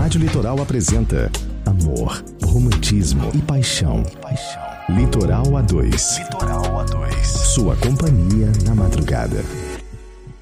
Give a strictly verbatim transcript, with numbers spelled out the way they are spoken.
Rádio Litoral apresenta amor, romantismo e paixão. Litoral A dois. Litoral A dois. Sua companhia na madrugada.